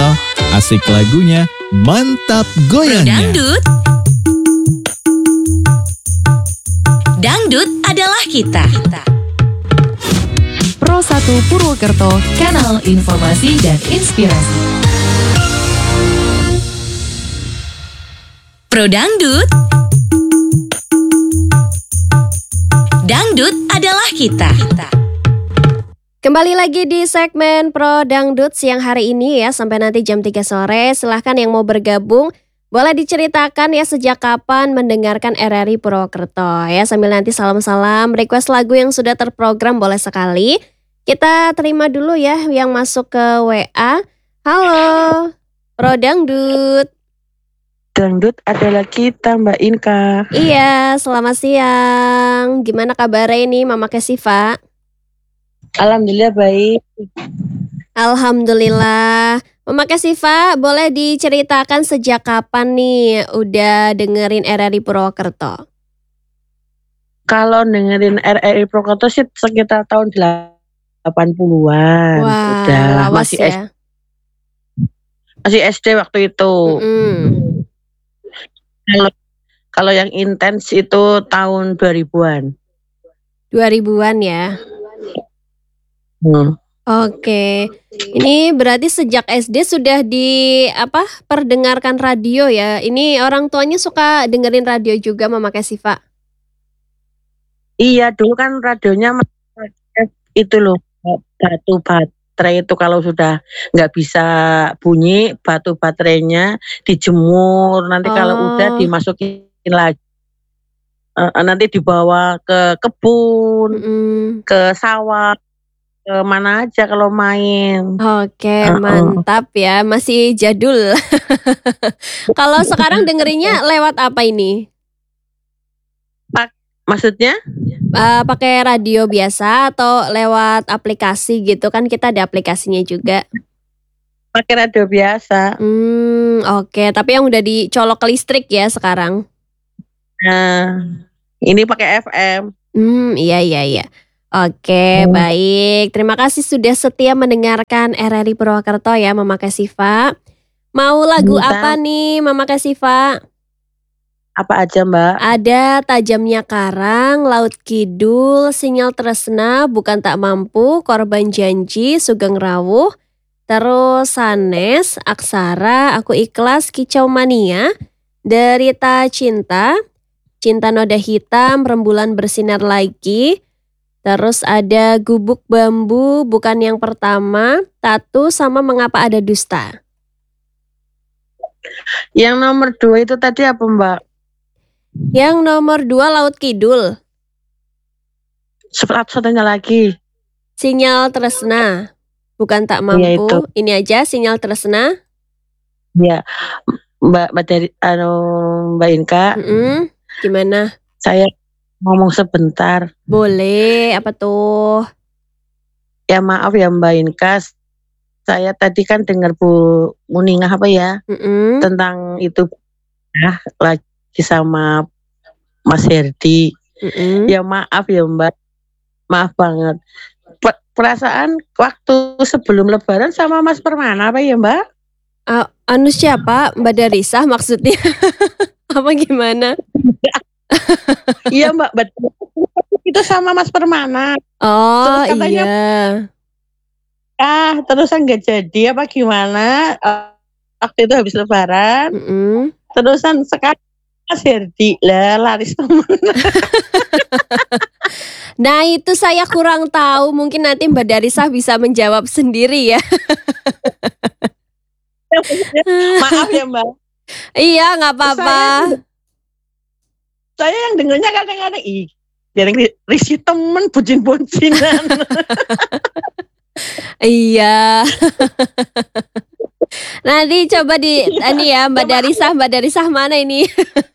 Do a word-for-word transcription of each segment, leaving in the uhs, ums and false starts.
Purwokerto. Asik lagunya, mantap goyangnya. Dangdut. Dangdut adalah kita. Pro satu Purwokerto, kanal informasi dan inspirasi. Pro Dangdut. Dangdut adalah kita. Kembali lagi di segmen Pro Dangdut siang hari ini ya, sampai nanti jam tiga sore. Silahkan yang mau bergabung, boleh diceritakan ya sejak kapan mendengarkan R R I Purwokerto ya. Sambil nanti salam-salam, request lagu yang sudah terprogram boleh sekali. Kita terima dulu ya yang masuk ke W A. Halo, Pro Dangdut. Dangdut adalah kita, Mbak Inka. Iya, selamat siang. Gimana kabarnya ini Mama Kesiva? Alhamdulillah baik. Alhamdulillah. Mama Kesiva, boleh diceritakan sejak kapan nih udah dengerin R R I Purwokerto? Kalau dengerin R R I Purwokerto sih sekitar tahun delapan puluhan. Wah, udah lawas masih ya. S- masih S D waktu itu. Mm-mm. Kalau kalau yang intens itu tahun dua ribuan. dua ribuan ya. Hmm. Oke. Ini berarti sejak S D sudah di apa? Perdengarkan radio ya. Ini orang tuanya suka dengerin radio juga Mama Kesiva. Iya, dulu kan radionya itu loh, batu baterai itu kalau sudah nggak bisa bunyi, batu baterainya dijemur, nanti oh. kalau udah dimasukin lagi, uh, nanti dibawa ke kebun, mm. ke sawah, ke mana aja kalau main. Oke, uh-uh. mantap ya, masih jadul. Kalau sekarang dengerinnya lewat apa ini? Maksudnya? Uh, pakai radio biasa atau lewat aplikasi gitu kan, kita ada aplikasinya juga. Pakai radio biasa. Hmm, oke. Okay. Tapi yang udah dicolok ke listrik ya sekarang? Nah, ini pakai F M. Hmm, iya iya iya. Oke, hmm. baik. Terima kasih sudah setia mendengarkan R R I Purwokerto ya, Mama Kesiva. Mau lagu Minta. apa nih, Mama Kesiva? Apa aja Mbak? Ada Tajamnya Karang, Laut Kidul, Sinyal Tresna, Bukan Tak Mampu, Korban Janji, Sugeng Rawuh, terus Sanes, Aksara, Aku Ikhlas, Kicau Mania, Derita Cinta, Cinta Noda Hitam, Rembulan Bersinar Lagi, terus ada Gubuk Bambu, Bukan Yang Pertama, Tatu, sama Mengapa Ada Dusta. Yang nomor dua itu tadi apa Mbak? Yang nomor dua Laut Kidul. Satu-satunya lagi. Sinyal Tresna, Bukan Tak Mampu. Ya, itu. Ini aja Sinyal Tresna. Ya, Mbak Mbak dari anu Mbak Inka. Mm-mm. Gimana? Saya ngomong sebentar. Boleh. Apa tuh? Ya maaf ya Mbak Inka. Saya tadi kan dengar Bu Muningah apa ya? Mm-mm. Tentang itu ya lagi sama Mas Herdi. Mm-hmm. Ya maaf ya Mbak, maaf banget. Perasaan waktu sebelum Lebaran sama Mas Permana apa ya Mbak? Uh, anu siapa? Mbak Darisa maksudnya? Apa gimana? Iya Mbak, betul. Itu sama Mas Permana. Oh katanya, iya. Ah terusan nggak jadi apa gimana? Uh, waktu itu habis Lebaran. Mm-hmm. Terusan sekarang Mas Herdi lah laris temen. Nah itu saya kurang tahu, mungkin nanti Mbak Darisa bisa menjawab sendiri ya. Maaf ya Mbak. Iya nggak apa-apa. Saya, saya yang dengernya kadang-kadang ih, jarang risih temen bucin-bucinan. Iya. Nanti coba di ini ya Mbak Darisa, Mbak Darisa mana ini?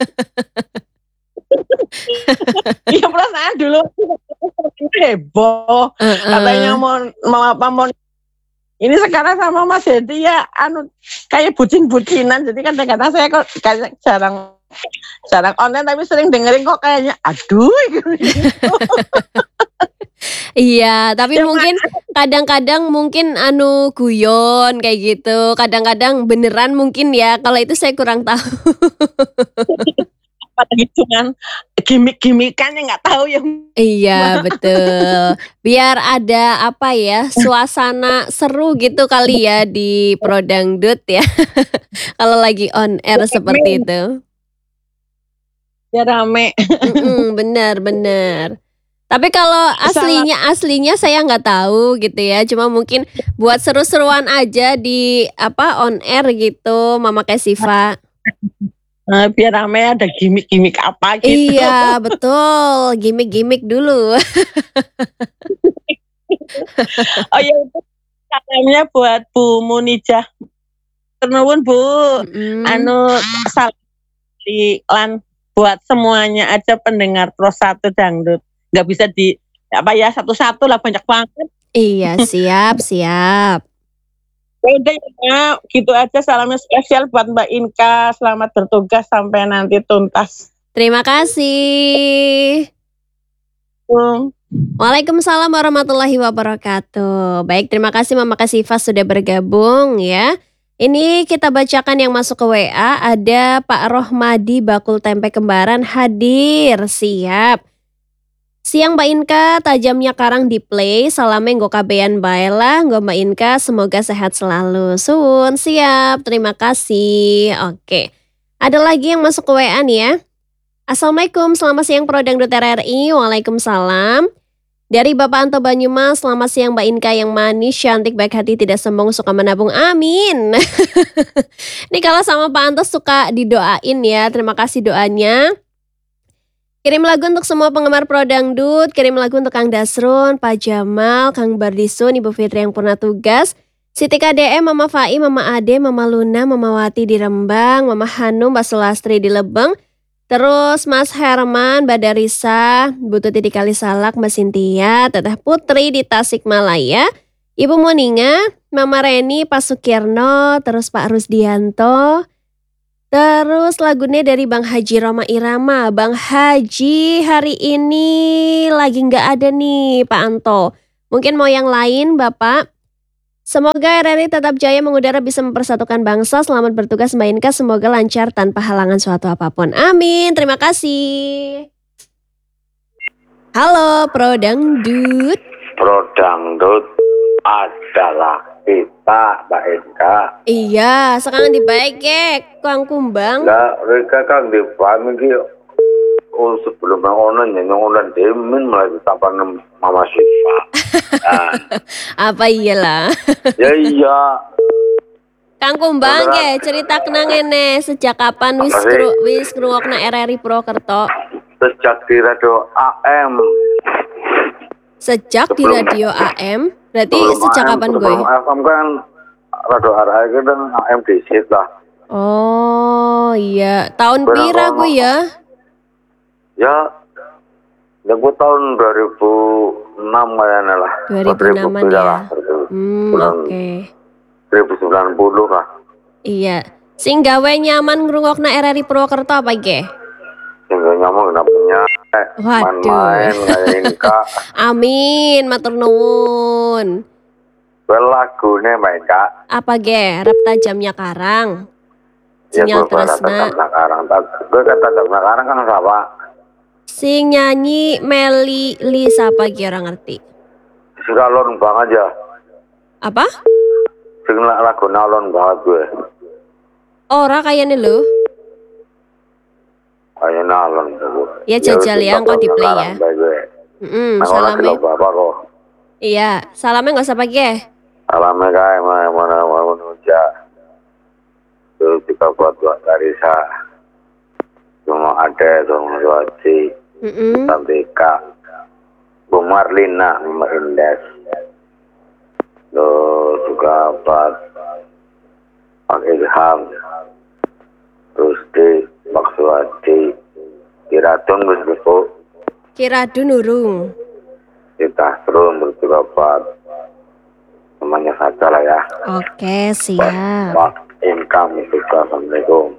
Iya perasaan dulu heboh, uh-uh. katanya mau mau apa mau ini sekarang sama Mas Hedi ya anu kayak bucin-bucinan, jadi kan kadang-kadang saya kok kayak jarang jarang online tapi sering dengerin kok kayaknya aduh gitu. Iya, tapi ya, mungkin kadang-kadang mungkin anu guyon kayak gitu, kadang-kadang beneran mungkin ya, kalau itu saya kurang tahu. Apalagi cuman gimik-gimikannya nggak tahu yang Iya betul, biar ada apa ya, suasana seru gitu kali ya di Pro Dangdut ya, kalau lagi on air seperti itu. ya rame. Mhm, bener bener. Tapi kalau aslinya aslinya saya nggak tahu gitu ya, cuma mungkin buat seru-seruan aja di apa, on air gitu, Mama Kesiva. Eee, biar rame ada gimik-gimik apa gitu. Iya betul, gimik-gimik dulu. Oh ya itu salamnya buat Bu Munijah. Matur nuwun Bu, Mhm. anu salam di lan buat semuanya aja pendengar Pro satu Dangdut. Nggak bisa di apa ya, satu-satu lah, banyak banget. Iya, siap siap. Ya udah ya, gitu aja salamnya spesial buat Mbak Inka, selamat bertugas sampai nanti tuntas. Terima kasih. Mmm. Waalaikumsalam warahmatullahi wabarakatuh. Baik, terima kasih Mama Kesiva sudah bergabung ya. Ini kita bacakan yang masuk ke W A, ada Pak Rohmadi Bakul Tempe Kembaran hadir, siap. Siang Mbak Inka, tajamnya karang di play, salamnya nggo kabean bae lah, nggo Mbak Inka, semoga sehat selalu. Suwun, siap, terima kasih. Oke, ada lagi yang masuk ke W A nih ya. Assalamualaikum, selamat siang Pro Dangdut R R I, waalaikumsalam. Dari Bapak Anto Banyumas, selamat siang Mbak Inka yang manis, cantik, baik hati, tidak sombong, suka menabung, amin. Ini kalau sama Pak Anto suka didoain ya, terima kasih doanya. Kirim lagu untuk semua penggemar Pro Dangdut, kirim lagu untuk Kang Dasrun, Pak Jamal, Kang Bardisun, Ibu Fitri yang purna tugas, Siti K D M, Mama Fai, Mama Ade, Mama Luna, Mama Wati di Rembang, Mama Hanum, Mbak Sulastri di Lebeng, terus Mas Herman, Badarisa, Bu Tuti di Kalisalak, Mbak Sintia, Teteh Putri di Tasikmalaya, Ibu Moninga, Mama Reni, Pak Sukirno, terus Pak Rusdianto. Terus lagunya dari Bang Haji Roma Irama. Bang Haji hari ini lagi nggak ada nih Pak Anto. Mungkin mau yang lain Bapak. Semoga R R I tetap jaya mengudara, bisa mempersatukan bangsa. Selamat bertugas Mbak Inka, semoga lancar tanpa halangan suatu apapun. Amin, terima kasih. Halo Pro Dangdut. Pro Dangdut adalah kita, Mbak Inka. Iya, sekarang dibaik ya, Kang Kumbang. Lah, mereka kan di paham iki oh sebelum ngono nyanyi ngono demen mulai ditapan Mama Siva. Nah, Apa iyalah. ya iya. Kang Kumbang ya, cerita kenang ngene, sejak kapan wis Apa sih? kru, wis ngrungokna R R I Purwokerto? Sejak di radio A M. Sejak di Sebelum- radio A M? Berarti Sebelum sejak A M, kapan gue? sebelum F M kan radio R R I kan A M di sit lah. Oh iya, tahun Berapa pira lama? gue ya? Ya, ya gue tahun dua ribu enam kayaknya lah. dua ribu enam-an pira ya. lah. Hmm, Bulan oke. dua ribu sembilan puluh lah. Iya. Sing gawe nyaman ngrungokna R R I Purwokerto apa ge? Sehingga nyamuk gak punya Waduh. main-main kayak Inka. Amin, matur nuwun. Well, lagunya Mbak Inka. Apa ge? Rep tajamnya karang. Ya Sinyal gue kata tresna. sekarang. Gue kata sekarang kan siapa? Sing nyanyi Meli Li siapa ge orang ngerti? Si Alon Bang aja. Apa? Sing lagu Alon banget gue. Ora kayaknya lho. Kayaknya Alon gue. Ya jajal ya, engko di play ya. Mm, Nah, orang salamnya. kilo bapak kok. Iya, salamnya nggak usah pakai. Salamnya kayak mana mana mau nuja. Terus juga buat buat Karisa. Semua ada, semua Wati, Mm-mm. Santika, Bu Marlina, Mbak Indes. Terus juga buat Pak Ilham, Rusdi, Pak Suwadi, Kiratun, Gus Buku, Kira dunurung. kita terus terus juga buat semuanya saja lah ya. Oke, siap. Pak Income juga, Assalamualaikum.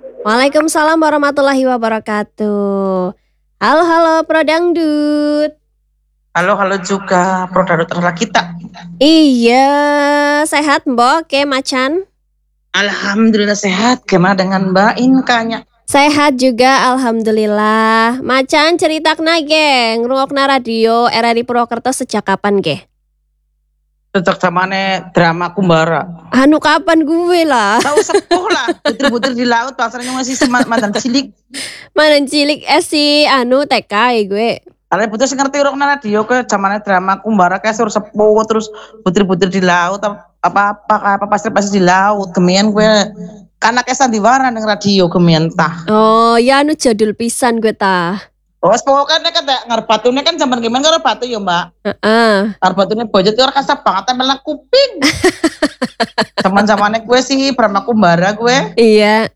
Halo, halo juga produk kita. Iya, sehat Mbok, ke macan? Alhamdulillah sehat. Gimana dengan Mbak Inkanya? Sehat juga, alhamdulillah. Macan ceritakna geng, ngrungokna radio R R I Purwokerto sejak kapan ge? Sejak zamane drama Kumbara. Anu kapan gue lah? Tahu sepuh lah, butir-butir di laut, pasarnya masih semat mantan cilik. Mana cilik eh si anu T K ya gue. Kalian butuh ngerti urung radio ke zamane drama Kumbara kayak suruh sepuh terus butir-butir di laut apa-apa apa pasti-pasti di laut. Kemian gue karena kayak sandiwara dengan radio kemian tah. Oh, ya anu jadul pisan gue tah. Oh, sepuh kan kan ngarepatune kan zaman kemian ngarepatu ya, Mbak. Heeh. Ngarepatune bojo tuh kasar banget melang kuping. Zaman-zamane gue sih drama Kumbara gue. Iya.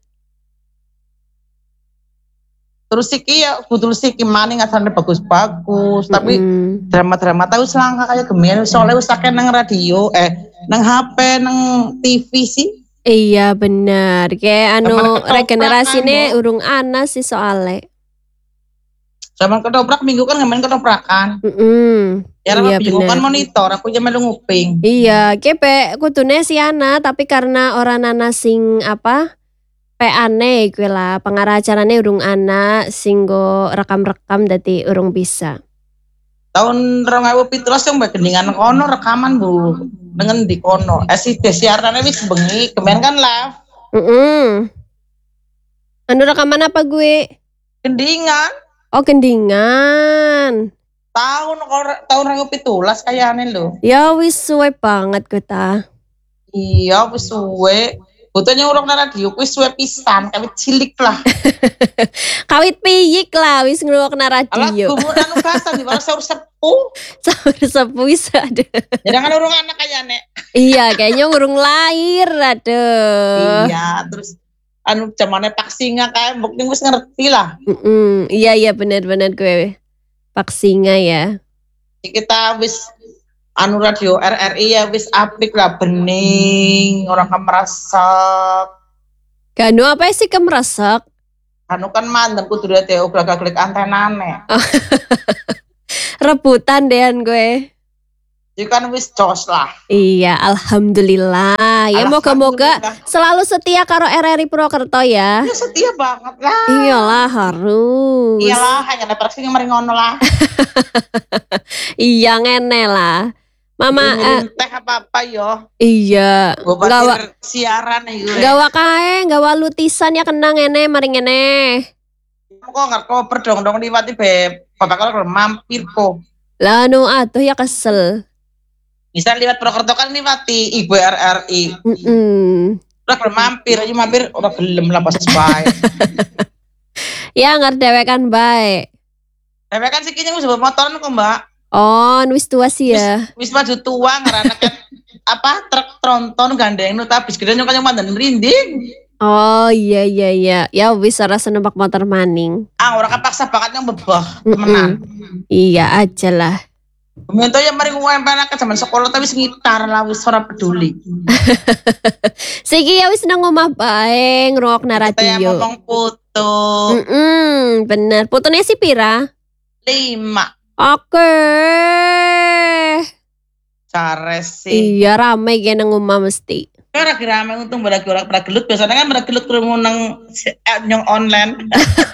Terus siki ya betul siki maning asane bagus-bagus tapi Mm-mm. drama-drama tahu selangkah kayak gemian soalnya wis akeh nang radio eh nang H P nang T V sih. Iya bener, kayak anu Zaman ketoprak regenerasine kan, Bu. urung ana sih soalnya. Zaman ketoprak minggu kan ngemain ketoprakan. Mm-mm. Ya Iya, apa minggu bener. kan monitor aku aja melu nguping. Iya, kepe kudune si ana tapi karena orang ana sing apa? Pe aneh gue lah, pengarah acarane urung ana sing go rekam-rekam dadi urung bisa. Tahun dua ribu tujuh belas yang gendingan kono rekaman Bu. Dengan di kono. Eh si siarannya wis bengi kemarin kan live. Mm-mm. Anu rekaman apa gue? Gendingan Oh gendingan. tahun tahun dua ribu tujuh belas kayaknya lho. Ya wis suwe banget gue ta. Iya wis suwe. Butuhnya orang na radio wis suwe pisan kawit cilik lah. Kawit piyik lah wis ngrungokna Alah radio. gumur anu bahasa di mana sahur sepuh. Saur sepuh wis ada. Jangan orang anak kayaknya. Iya, kayaknya urung lahir aduh. Iya, terus anu zamane Pak Singa kayak bukti wis ngerti lah. Mm-mm. Iya iya benar-benar gue. Pak Singa ya. Kita wis anu radio R R I ya wis apik lah bening, orang kan merasak. Ganu apa sih kemeresek? Anu kan mandem kudu dadi oglak-aglik antenane. Rebutan dean gue. Jadi kan wis jos lah. Iya, alhamdulillah. Ya moga-moga Alhamdulillah. selalu setia karo R R I Purwokerto ya. Ya setia banget lah. Iyalah harus. Iyalah hanya ada persi yang mari ngono lah. Iya ngene lah. Mama eh, Ngirim teh apa-apa yo. iya. Gue Gawa batir siaran nih gue. gawa kae, gawa lutisan ya kena ngene mari ngene. Kok nggak kau perdong-dong liwati beb. Bapak kalau mampir kok. Lah anu atuh ya kesel. Bisa liwat Purwokerto kan liwati Ibu R R I. Mm-mm. Udah kalau mampir aja mampir udah gelem lah pas bae. Ya ngerdewekan baik. Tapi kan sih kayaknya wis bawa motoran kok Mbak. Oh, wis tua sih ya. Wis maju tua ngarana kan apa truk tronton gandeng nu tapi gede nyok yang mandan merinding. Oh iya iya iya. Ya wis rasa numpak motor maning. Ah orang kan paksa banget yang bebah Mm-mm. temenan. Iya aja lah. Minta ya mari U M P anak zaman sekolah tapi wis ngitar lah wis ora peduli. Siki ya wis nang omah bae ngrungokna Kita yang radio. ngomong putu Mm-mm, bener. Putune si Pira. lima Oke. cares sih. Iya rame ge nang omah mesti. Kan lagi rame untung lagi orang pada gelut biasanya kan pada gelut kerumunan nang si- eh, nyong online.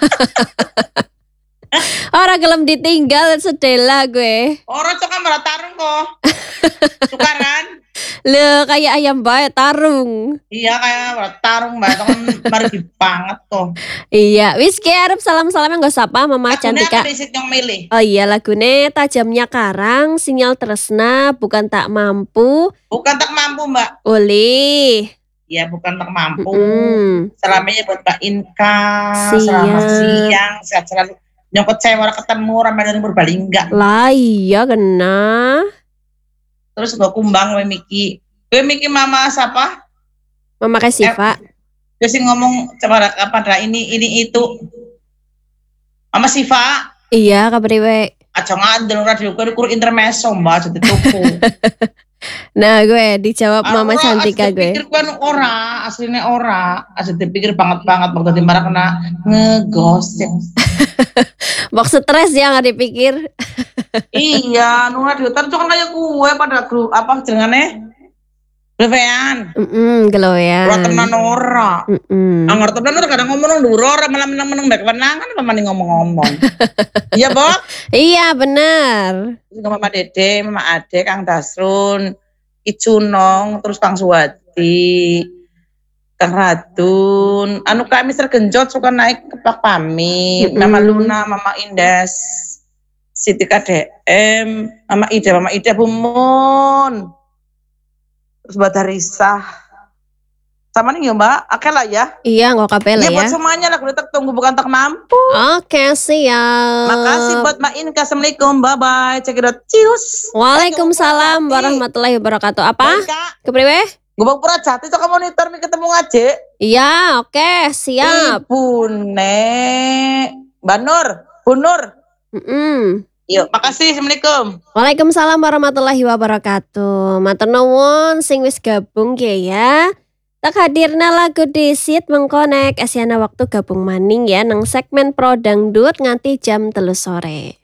Ora gelem ditinggal sedela gue. Orang tuh kan malah tarung kok. Tukaran. Le kayak ayam bae tarung. Iya kayak malah tarung mbak itu kan mari banget kok. Iya, wis ki arep salam-salam enggak sapa Mama Cantika. Aku disit nyong milih. Oh iya lagune tajamnya karang, sinyal tresna bukan tak mampu. Bukan tak mampu mbak. Oleh. Iya bukan tak mampu. Mm. Selamanya buat Mbak Inka. Siap. Selamat siang. Sehat selalu. Nyokot saya orang ketemu ramai dari Purbalingga. Lah iya kena. Terus gue kumbang gue Miki. Gue Miki mama siapa? Mama Kasifa. Gue sih ngomong coba apa dah ini ini itu. Mama Siva. Iya kapriwe. Aja ngandel radio gue kur intermezzo mbak jadi tuku. Nah gue dijawab Mama Cantika gue. Pikir gue ora, aslinya ora. Asli dipikir banget banget waktu di marah kena ngegosip. Box stres ya nggak dipikir. Iya, nu radiotan itu kan kayak kue pada grup apa jenengane? Bevean. Mm-mm, geloyan. Ora tenan ora. Mm-mm. Anggar tenan ora kadang ngomong nduro ora malah meneng-meneng mbek kenangan apa maning ngomong-ngomong. Iya, Bob. Iya benar. Terus Mama Dede, Mama Ade, Kang Dasrun, Icunong, terus Kang Suwati, Kang Radun, anu kami sergenjot suka naik ke Pak Pamit, Mm-mm. Mama Luna, Mama Indes, Siti K D M, Mama Ida, Mama Ida Bumun, terus Mbak Darisah, sama nih ya Mbak, oke lah ya. Iya nggak kapela Ya ya. buat semuanya lah, udah tunggu bukan tak mampu. Oke siap. Makasih buat Mbak Inka, Assalamualaikum, bye bye, cekidot, cius. Waalaikumsalam warahmatullahi wabarakatuh. Apa? Kepriwe? Gubang Pura Jati itu kamu monitor nih ketemu ngaji. Iya oke siap. Ibu Nek, Mbak Nur, Bu Nur. Mm-mm. Yuk, makasih, Assalamualaikum. Waalaikumsalam warahmatullahi wabarakatuh. Matur nuwun sing wis gabung ge ya. Tak hadirna lagu disit mengkonek Asiana waktu gabung maning ya nang segmen Pro Dangdut nganti jam telu sore.